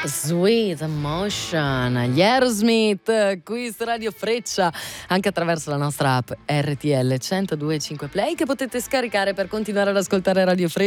Sweet Emotion, gli Aerosmith, qui su Radio Freccia, anche attraverso la nostra app RTL 102.5 Play, che potete scaricare per continuare ad ascoltare Radio Freccia.